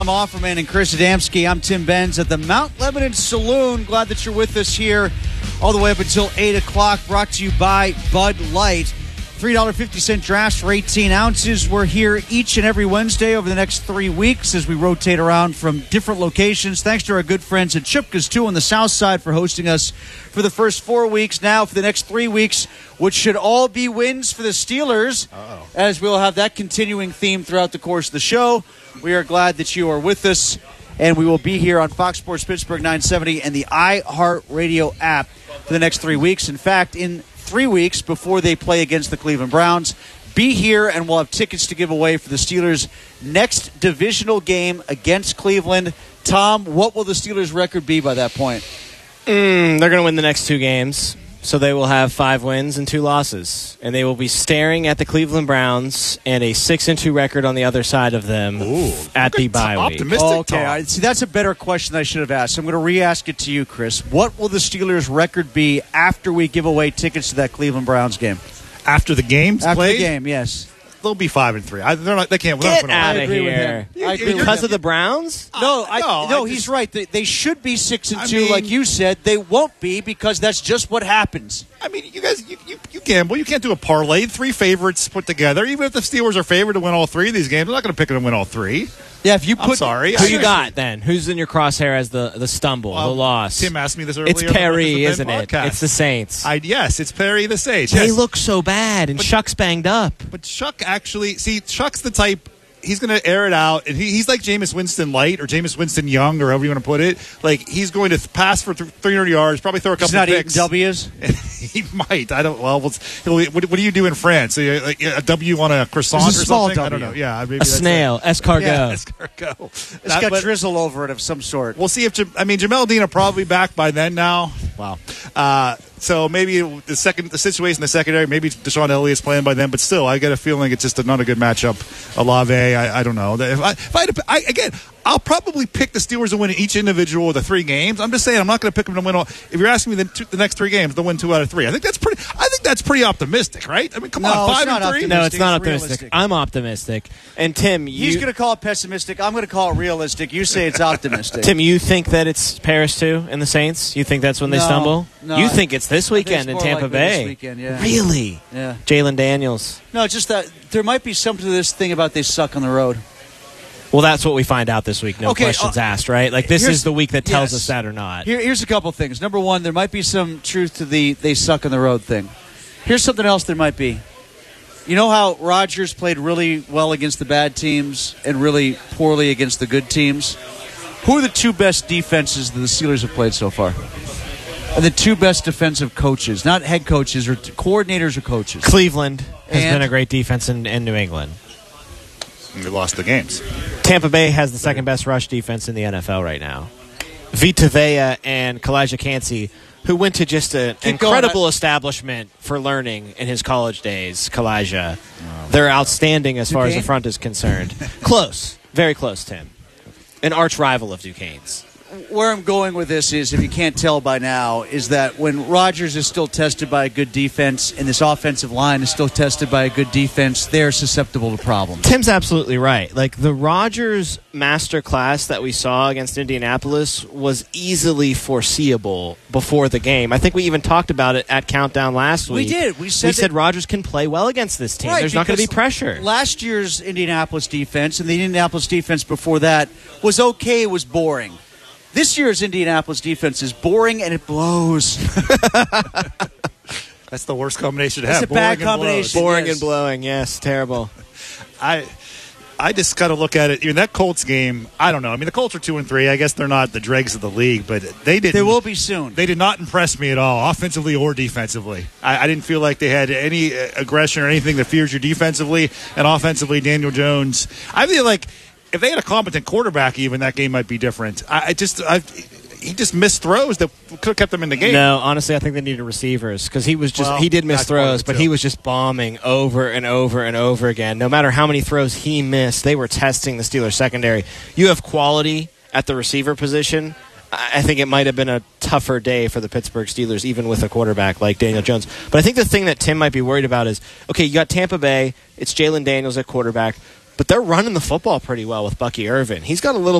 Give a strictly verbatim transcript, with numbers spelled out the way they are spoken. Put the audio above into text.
I'm Offerman and Chris Adamski. I'm Tim Benz at the Mount Lebanon Saloon. Glad that you're with us here all the way up until eight o'clock. Brought to you by Bud Light. three dollars and fifty cents drafts for eighteen ounces. We're here each and every Wednesday over the next three weeks as we rotate around from different locations. Thanks to our good friends at Chipka's, too, on the south side for hosting us for the first four weeks. Now for the next three weeks, which should all be wins for the Steelers, Uh-oh. as we'll have that continuing theme throughout the course of the show. We are glad that you are with us, and we will be here on Fox Sports Pittsburgh nine seventy and the iHeartRadio app for the next three weeks. In fact, in three weeks before they play against the Cleveland Browns, be here, and we'll have tickets to give away for the Steelers' next divisional game against Cleveland. Tom, what will the Steelers' record be by that point? Mm, they're going to win the next two games. So they will have five wins and two losses. And they will be staring at the Cleveland Browns and a six and two record on the other side of them Ooh, at the bye week. Optimistic okay, I, see, that's a better question than I should have asked. I'm going to re-ask it to you, Chris. What will the Steelers' record be after we give away tickets to that Cleveland Browns game? After the game's After played? the game, yes. They'll be five and three. I, they're not. They can't. Get win. out I of agree with here. him. I agree with Because him. of the Browns? No, I, no, no, I he's just- right. They, they should be six and I two, mean- like you said. They won't be because that's just what happens. I mean, you guys, you, you, you gamble. You can't do a parlay. Three favorites put together. Even if the Steelers are favored to win all three of these games, they're not going to pick them to win all three. Yeah, if you I'm put sorry. Who I- you got then? Who's in your crosshair as the, the stumble, Um, the loss? Tim asked me this earlier. It's on the Perry, Ben isn't podcast. it? It's the Saints. I, yes, it's Perry the Sage. They Yes. look so bad, and Chuck's banged up. But Chuck actually, see, Chuck's the type. He's going to air it out, and he, he's like Jameis Winston light or Jameis Winston young or however you want to put it. Like, he's going to th- pass for th- three hundred yards, probably throw a couple he's not of eating picks. W's. He might. I don't. Well, we'll he'll, what, what do you do in France? So, like, a W on a croissant It's a or small something? I don't W. know. Yeah, maybe A that's snail, escargot. Yeah. Escargot. It's That- got but drizzle over it of some sort. We'll see if Jam- I mean Jamel Dean will probably be back by then. Now, wow. Uh, so maybe the second the situation in the secondary, maybe Deshaun Elliott's playing by then, but still, I get a feeling it's just a, not a good matchup. Olave, I, I don't know. If I, if I, had to, I again, I'll probably pick the Steelers to win each individual of the three games. I'm just saying, I'm not going to pick them to win all. If you're asking me the, two, the next three games, they'll win two out of three. I think that's pretty. I think that's pretty optimistic, right? I mean, come No, on, it's five not and three. optimistic. No, it's not It's optimistic. realistic. I'm optimistic. And Tim, you He's going to call it pessimistic. I'm going to call it realistic. You say it's optimistic. Tim, you think that it's Paris too and the Saints? You think that's when they No, stumble? no, you I- think it's this I think weekend it's in more Tampa likely this Bay? weekend, yeah. Really? Yeah. Jalen Daniels. No, it's just that there might be something to this thing about they suck on the road. Well, that's what we find out this week. No Okay, questions uh, asked, right? Like this here's- is the week that tells yes. us that or not. Here, here's a couple things. Number one, there might be some truth to the they suck on the road thing. Here's something else there might be. You know how Rodgers played really well against the bad teams and really poorly against the good teams? Who are the two best defenses that the Steelers have played so far? And the two best defensive coaches, not head coaches or t- coordinators or coaches. Cleveland has And- been a great defense in, in New England. They lost the games. Tampa Bay has the second best rush defense in the N F L right now. Vita Vea and Kalijah Kancey, who went to just an Keep going. incredible establishment for learning in his college days, Kalijah. They're outstanding as far as the Duquesne? front is concerned. Close. Very close, Tim. An arch rival of Duquesne's. Where I'm going with this is, if you can't tell by now, is that when Rodgers is still tested by a good defense and this offensive line is still tested by a good defense, they're susceptible to problems. Tim's absolutely right. Like the Rodgers masterclass that we saw against Indianapolis was easily foreseeable before the game. I think we even talked about it at Countdown last We week. did. We said we said that- Rodgers can play well against this team. Right, There's not going to be because pressure. Last year's Indianapolis defense and the Indianapolis defense before that was okay, it was boring. This year's Indianapolis defense is boring and it blows. That's the worst combination to It's have. a bad Boring and blows. combination. Boring Yes. and blowing, yes, terrible. I I just got to look at it. In that Colts game, I don't know. I mean, the Colts are two and three. I guess they're not the dregs of the league, but they didn't. They will be soon. They did not impress me at all, offensively or defensively. I, I didn't feel like they had any uh, aggression or anything that fears you defensively. And offensively, Daniel Jones. I feel like if they had a competent quarterback, even that game might be different. I, I just, I, he just missed throws that could have kept them in the game. No, honestly, I think they needed receivers because he was just Well, he did miss that's part of throws, it, but too. he was just bombing over and over and over again. No matter how many throws he missed, they were testing the Steelers secondary. You have quality at the receiver position. I I think it might have been a tougher day for the Pittsburgh Steelers, even with a quarterback like Daniel Jones. But I think the thing that Tim might be worried about is, okay, you got Tampa Bay, it's Jalen Daniels at quarterback, but they're running the football pretty well with Bucky Irvin. He's got a little